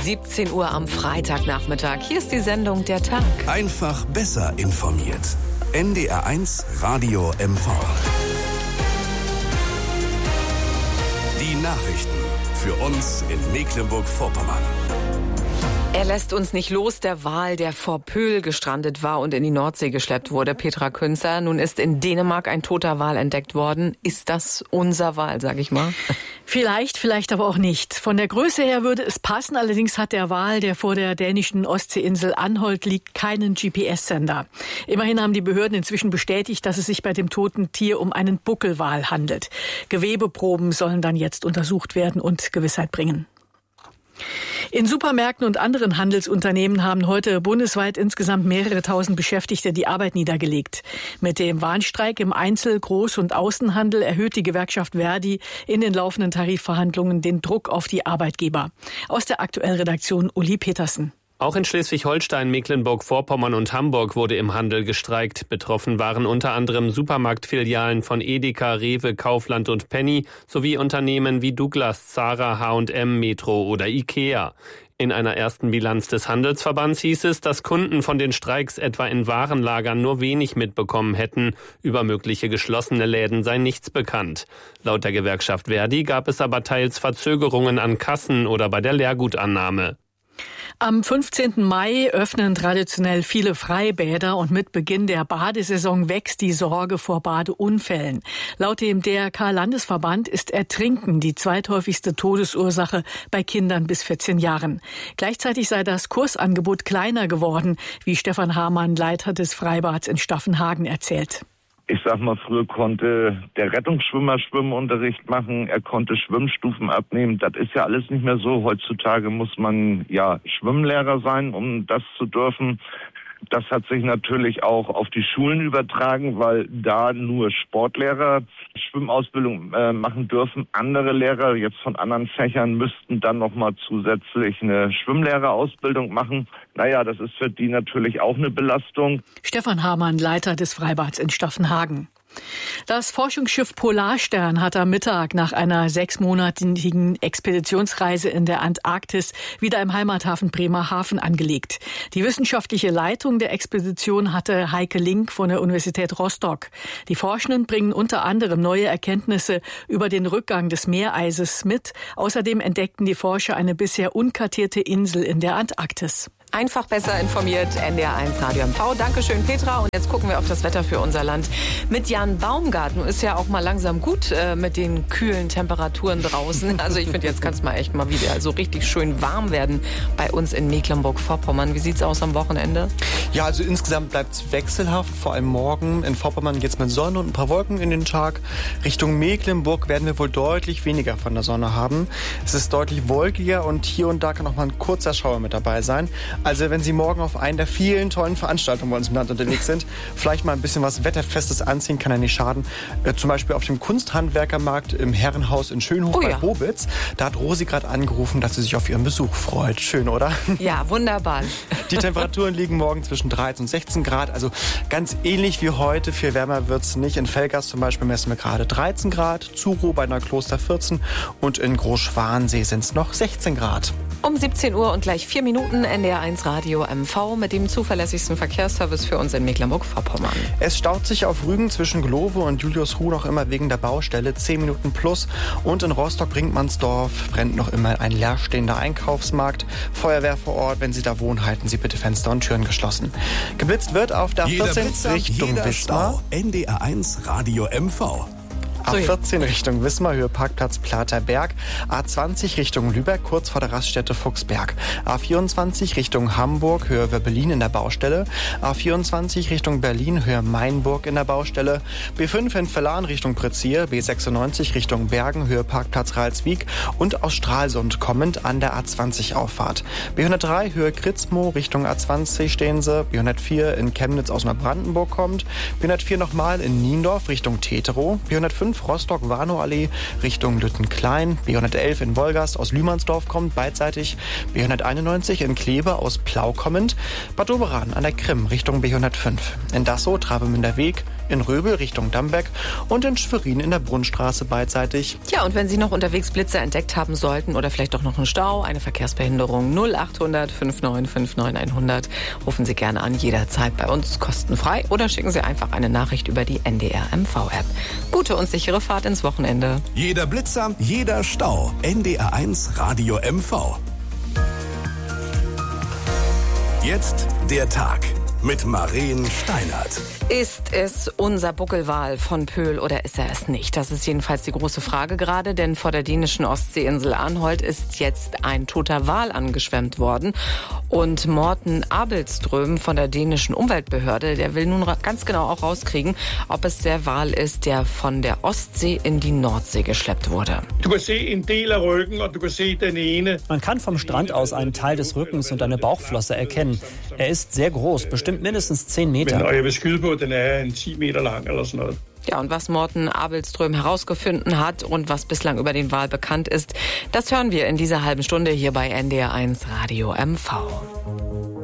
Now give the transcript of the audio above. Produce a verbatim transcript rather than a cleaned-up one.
siebzehn Uhr am Freitagnachmittag. Hier ist die Sendung Der Tag. Einfach besser informiert. N D R eins Radio M V. Die Nachrichten für uns in Mecklenburg-Vorpommern. Er lässt uns nicht los, der Wal, der vor Pöhl gestrandet war und in die Nordsee geschleppt wurde. Petra Künzer, nun ist in Dänemark ein toter Wal entdeckt worden. Ist das unser Wal, sag ich mal? Vielleicht, vielleicht aber auch nicht. Von der Größe her würde es passen. Allerdings hat der Wal, der vor der dänischen Ostseeinsel Anholt liegt, keinen G P S-Sender. Immerhin haben die Behörden inzwischen bestätigt, dass es sich bei dem toten Tier um einen Buckelwal handelt. Gewebeproben sollen dann jetzt untersucht werden und Gewissheit bringen. In Supermärkten und anderen Handelsunternehmen haben heute bundesweit insgesamt mehrere tausend Beschäftigte die Arbeit niedergelegt. Mit dem Warnstreik im Einzel-, Groß- und Außenhandel erhöht die Gewerkschaft Verdi in den laufenden Tarifverhandlungen den Druck auf die Arbeitgeber. Aus der Aktuellredaktion Uli Petersen. Auch in Schleswig-Holstein, Mecklenburg-Vorpommern und Hamburg wurde im Handel gestreikt. Betroffen waren unter anderem Supermarktfilialen von Edeka, Rewe, Kaufland und Penny sowie Unternehmen wie Douglas, Zara, H und M, Metro oder Ikea. In einer ersten Bilanz des Handelsverbands hieß es, dass Kunden von den Streiks etwa in Warenlagern nur wenig mitbekommen hätten. Über mögliche geschlossene Läden sei nichts bekannt. Laut der Gewerkschaft Verdi gab es aber teils Verzögerungen an Kassen oder bei der Leergutannahme. Am fünfzehnten Mai öffnen traditionell viele Freibäder und mit Beginn der Badesaison wächst die Sorge vor Badeunfällen. Laut dem D R K-Landesverband ist Ertrinken die zweithäufigste Todesursache bei Kindern bis vierzehn Jahren. Gleichzeitig sei das Kursangebot kleiner geworden, wie Stefan Hamann, Leiter des Freibads in Staffenhagen, erzählt. Ich sag mal, früher konnte der Rettungsschwimmer Schwimmunterricht machen, er konnte Schwimmstufen abnehmen. Das ist ja alles nicht mehr so. Heutzutage muss man ja Schwimmlehrer sein, um das zu dürfen. Das hat sich natürlich auch auf die Schulen übertragen, weil da nur Sportlehrer Schwimmausbildung äh, machen dürfen. Andere Lehrer jetzt von anderen Fächern müssten dann nochmal zusätzlich eine Schwimmlehrerausbildung machen. Naja, das ist für die natürlich auch eine Belastung. Stefan Hamann, Leiter des Freibads in Staffenhagen. Das Forschungsschiff Polarstern hat am Mittag nach einer sechsmonatigen Expeditionsreise in der Antarktis wieder im Heimathafen Bremerhaven angelegt. Die wissenschaftliche Leitung der Expedition hatte Heike Link von der Universität Rostock. Die Forschenden bringen unter anderem neue Erkenntnisse über den Rückgang des Meereises mit. Außerdem entdeckten die Forscher eine bisher unkartierte Insel in der Antarktis. Einfach besser informiert, N D R eins Radio M V. Dankeschön, Petra. Und jetzt gucken wir auf das Wetter für unser Land mit Jan Baumgart. Nun ist ja auch mal langsam gut äh, mit den kühlen Temperaturen draußen. Also ich finde, jetzt kann es mal echt mal wieder so richtig schön warm werden bei uns in Mecklenburg-Vorpommern. Wie sieht's aus am Wochenende? Ja, also insgesamt bleibt es wechselhaft. Vor allem morgen in Vorpommern geht es mit Sonne und ein paar Wolken in den Tag. Richtung Mecklenburg werden wir wohl deutlich weniger von der Sonne haben. Es ist deutlich wolkiger und hier und da kann auch mal ein kurzer Schauer mit dabei sein. Also wenn Sie morgen auf einen der vielen tollen Veranstaltungen bei uns im Land unterwegs sind, vielleicht mal ein bisschen was Wetterfestes anziehen, kann ja nicht schaden. Äh, zum Beispiel auf dem Kunsthandwerkermarkt im Herrenhaus in Schönhof oh, bei ja. Bobitz. Da hat Rosi gerade angerufen, dass sie sich auf ihren Besuch freut. Schön, oder? Ja, wunderbar. Die Temperaturen liegen morgen zwischen dreizehn und sechzehn Grad, also ganz ähnlich wie heute. Viel wärmer wird es nicht. In Velgast zum Beispiel messen wir gerade dreizehn Grad, Zuro bei Neukloster vierzehn und in Großschwansee sind es noch sechzehn Grad. Um siebzehn Uhr und gleich vier Minuten N D R eins Radio M V mit dem zuverlässigsten Verkehrsservice für uns in Mecklenburg-Vorpommern. Es staut sich auf Rügen zwischen Glowe und Juliusruh noch immer wegen der Baustelle, zehn Minuten plus. Und in Rostock-Brinkmannsdorf brennt noch immer ein leerstehender Einkaufsmarkt. Feuerwehr vor Ort, wenn Sie da wohnen, halten Sie bitte Fenster und Türen geschlossen. Geblitzt wird auf der A vierzehn Richtung Wismar. N D R eins Radio M V. A vierzehn Richtung Wismar, Höhe Parkplatz Platerberg. A zwanzig Richtung Lübeck, kurz vor der Raststätte Fuchsberg. A vierundzwanzig Richtung Hamburg, Höhe Wöbbelin in der Baustelle. A vierundzwanzig Richtung Berlin, Höhe Mainburg in der Baustelle. B fünf in Verlan Richtung Prezier. B sechsundneunzig Richtung Bergen, Höhe Parkplatz Ralswiek. Und aus Stralsund kommend an der A zwanzig Auffahrt. B hundertdrei Höhe Kritzmo Richtung A zwanzig stehen Sie. B hundertvier in Chemnitz aus Neubrandenburg kommt. B hundertvier nochmal in Niendorf Richtung Tetero. B hundertfünf zwölf Rostock-Warnow-Allee Richtung Lüttenklein. B hundertelf in Wolgast aus Lühmannsdorf kommt beidseitig. B hunderteinundneunzig in Kleve aus Plau kommend. Bad Doberan an der Krim Richtung B hundertfünf. In Dassow Travemünder Weg. In Röbel Richtung Damberg und in Schwerin in der Brunnstraße beidseitig. Tja, und wenn Sie noch unterwegs Blitze entdeckt haben sollten oder vielleicht doch noch einen Stau, eine Verkehrsbehinderung, null achthundert fünfundneunzig fünfundneunzig hundert, rufen Sie gerne an, jederzeit bei uns kostenfrei oder schicken Sie einfach eine Nachricht über die N D R M V-App. Gute und sichere Fahrt ins Wochenende. Jeder Blitzer, jeder Stau. N D R eins Radio M V. Jetzt der Tag mit Maren Steinert. Ist es unser Buckelwal von Pöhl oder ist er es nicht? Das ist jedenfalls die große Frage gerade, denn vor der dänischen Ostseeinsel Anholt ist jetzt ein toter Wal angeschwemmt worden. Und Morten Abelström von der dänischen Umweltbehörde, der will nun ganz genau auch rauskriegen, ob es der Wal ist, der von der Ostsee in die Nordsee geschleppt wurde. Man kann vom Strand aus einen Teil des Rückens und eine Bauchflosse erkennen. Er ist sehr groß, bestimmt mindestens zehn Meter. Ja, und was Morten Abelström herausgefunden hat und was bislang über den Wal bekannt ist, das hören wir in dieser halben Stunde hier bei N D R eins Radio M V.